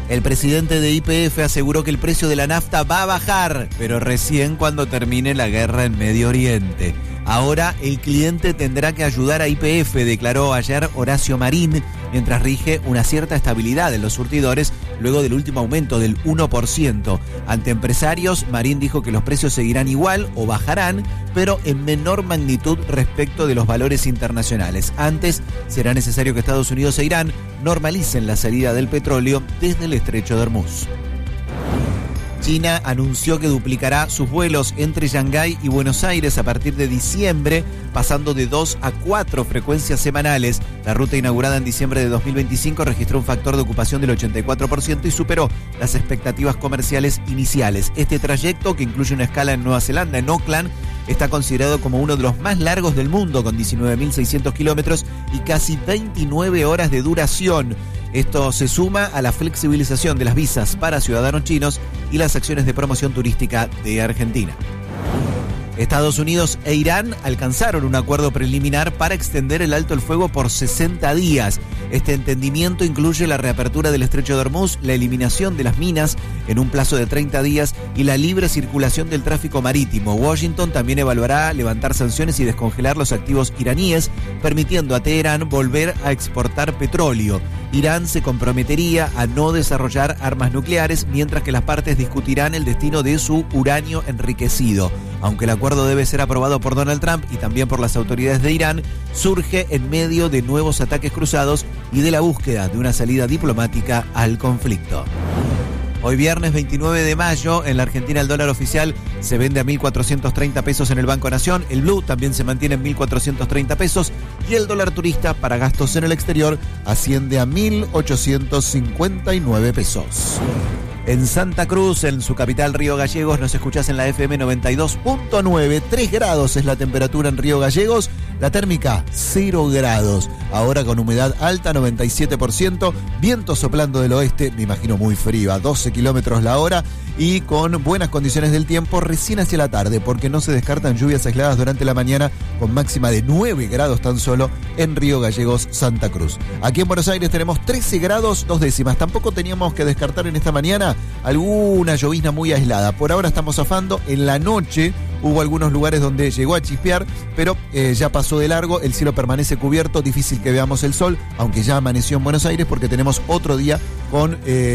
El presidente de YPF aseguró que el precio de la nafta va a bajar, pero recién cuando termine la guerra en Medio Oriente. Ahora el cliente tendrá que ayudar a YPF, declaró ayer Horacio Marín, mientras rige una cierta estabilidad en los surtidores luego del último aumento del 1%. Ante empresarios, Marín dijo que los precios seguirán igual o bajarán, pero en menor magnitud respecto de los valores internacionales. Antes, será necesario que Estados Unidos e Irán normalicen la salida del petróleo desde el estrecho de Hormuz. China anunció que duplicará sus vuelos entre Shanghái y Buenos Aires a partir de diciembre, pasando de 2 a 4 frecuencias semanales. La ruta inaugurada en diciembre de 2025 registró un factor de ocupación del 84% y superó las expectativas comerciales iniciales. Este trayecto, que incluye una escala en Nueva Zelanda, en Auckland, está considerado como uno de los más largos del mundo, con 19.600 kilómetros y casi 29 horas de duración. Esto se suma a la flexibilización de las visas para ciudadanos chinos y las acciones de promoción turística de Argentina. Estados Unidos e Irán alcanzaron un acuerdo preliminar para extender el alto el fuego por 60 días. Este entendimiento incluye la reapertura del estrecho de Hormuz, la eliminación de las minas en un plazo de 30 días y la libre circulación del tráfico marítimo. Washington también evaluará levantar sanciones y descongelar los activos iraníes, permitiendo a Teherán volver a exportar petróleo. Irán se comprometería a no desarrollar armas nucleares, mientras que las partes discutirán el destino de su uranio enriquecido. Aunque el acuerdo debe ser aprobado por Donald Trump y también por las autoridades de Irán, surge en medio de nuevos ataques cruzados y de la búsqueda de una salida diplomática al conflicto. Hoy viernes 29 de mayo, en la Argentina el dólar oficial se vende a 1.430 pesos en el Banco Nación, el blue también se mantiene en 1.430 pesos y el dólar turista para gastos en el exterior asciende a 1.859 pesos. En Santa Cruz, en su capital Río Gallegos, nos escuchás en la FM 92.9, 3 grados es la temperatura en Río Gallegos, la térmica 0 grados, ahora con humedad alta 97%, viento soplando del oeste, me imagino muy frío, a 12 kilómetros la hora y con buenas condiciones del tiempo recién hacia la tarde, porque no se descartan lluvias aisladas durante la mañana con máxima de 9 grados tan solo en Río Gallegos, Santa Cruz. Aquí en Buenos Aires tenemos 13 grados 2 décimas, tampoco teníamos que descartar en esta mañana alguna llovizna muy aislada. Por ahora estamos zafando. En la noche hubo algunos lugares donde llegó a chispear, pero ya pasó de largo, el cielo permanece cubierto, difícil que veamos el sol, aunque ya amaneció en Buenos Aires porque tenemos otro día con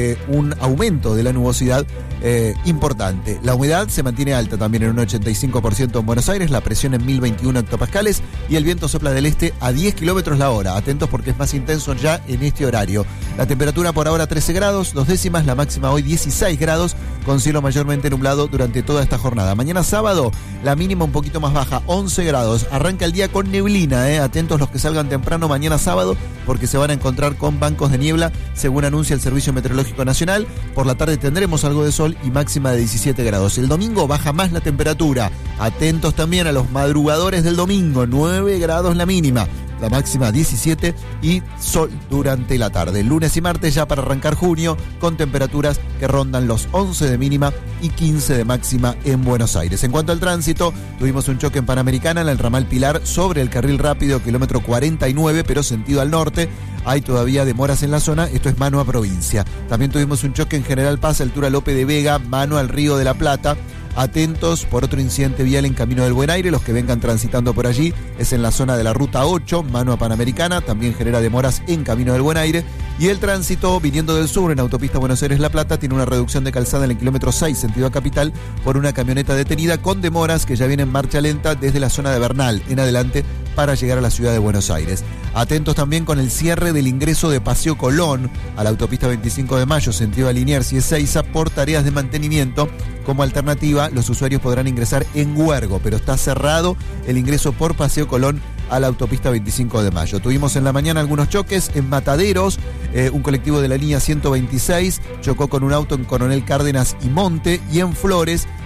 un aumento de la nubosidad importante. La humedad se mantiene alta también en un 85% en Buenos Aires, la presión en 1021 hectopascales y el viento sopla del este a 10 kilómetros la hora. Atentos porque es más intenso ya en este horario. La temperatura por ahora 13 grados 2 décimas, la máxima hoy 16 grados, con cielo mayormente nublado durante toda esta jornada. Mañana sábado, la mínima un poquito más baja, 11 grados. Arranca el día con neblina, atentos los que salgan temprano mañana sábado, porque se van a encontrar con bancos de niebla, según anuncia el Servicio Meteorológico Nacional. Por la tarde tendremos algo de sol y máxima de 17 grados. El domingo baja más la temperatura. Atentos también a los madrugadores del domingo, 9 grados la mínima. La máxima 17 y sol durante la tarde. Lunes y martes ya para arrancar junio con temperaturas que rondan los 11 de mínima y 15 de máxima en Buenos Aires. En cuanto al tránsito, tuvimos un choque en Panamericana en el ramal Pilar sobre el carril rápido kilómetro 49, pero sentido al norte. Hay todavía demoras en la zona, esto es mano a provincia. También tuvimos un choque en General Paz, altura Lope de Vega, mano al Río de la Plata. Atentos por otro incidente vial en Camino del Buen Aire, los que vengan transitando por allí, es en la zona de la Ruta 8, mano a Panamericana, también genera demoras en Camino del Buen Aire, y el tránsito viniendo del sur en autopista Buenos Aires-La Plata tiene una reducción de calzada en el kilómetro 6, sentido a Capital, por una camioneta detenida con demoras que ya viene en marcha lenta desde la zona de Bernal en adelante para llegar a la ciudad de Buenos Aires. Atentos también con el cierre del ingreso de Paseo Colón a la autopista 25 de Mayo, sentido a Liniers y Ezeiza, por tareas de mantenimiento. Como alternativa, los usuarios podrán ingresar en Huergo, pero está cerrado el ingreso por Paseo Colón a la autopista 25 de Mayo. Tuvimos en la mañana algunos choques en Mataderos, un colectivo de la línea 126 chocó con un auto en Coronel Cárdenas y Monte, y en Flores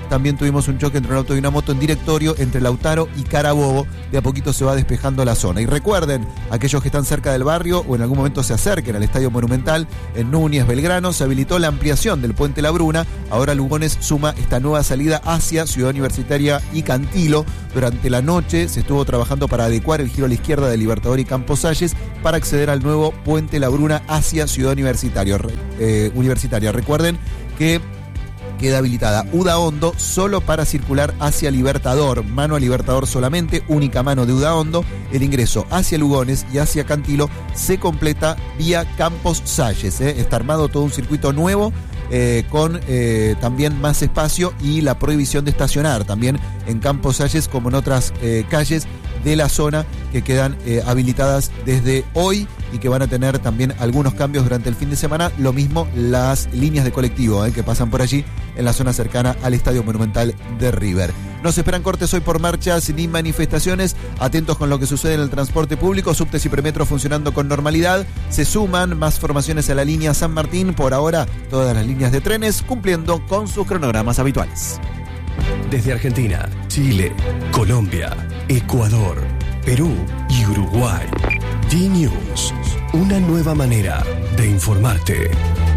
también tuvimos un choque entre un auto y una moto en Directorio, entre Lautaro y Carabobo. De a poquito se va despejando la zona. Y recuerden, aquellos que están cerca del barrio o en algún momento se acerquen al Estadio Monumental, en Núñez, Belgrano, se habilitó la ampliación del Puente La Bruna. Ahora Lugones suma esta nueva salida hacia Ciudad Universitaria y Cantilo. Durante la noche se estuvo trabajando para adecuar el giro a la izquierda de Libertador y Campos Salles para acceder al nuevo Puente La Bruna hacia Ciudad Universitaria. Recuerden que queda habilitada Udaondo solo para circular hacia Libertador, mano a Libertador solamente, única mano de Udaondo. El ingreso hacia Lugones y hacia Cantilo se completa vía Campos Salles. Está armado todo un circuito nuevo con también más espacio y la prohibición de estacionar también en Campos Salles como en otras calles de la zona que quedan habilitadas desde hoy y que van a tener también algunos cambios durante el fin de semana. Lo mismo las líneas de colectivo que pasan por allí en la zona cercana al Estadio Monumental de River. No se esperan cortes hoy por marchas ni manifestaciones. Atentos con lo que sucede en el transporte público. Subtes y premetro funcionando con normalidad. Se suman más formaciones a la línea San Martín. Por ahora, todas las líneas de trenes cumpliendo con sus cronogramas habituales. Desde Argentina, Chile, Colombia, Ecuador, Perú y Uruguay. D-News, una nueva manera de informarte.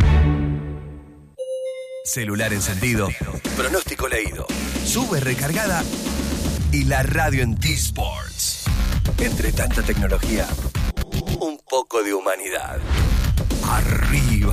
Celular encendido, pronóstico leído, sube recargada y la radio en T-Sports. Entre tanta tecnología, un poco de humanidad. Arriba.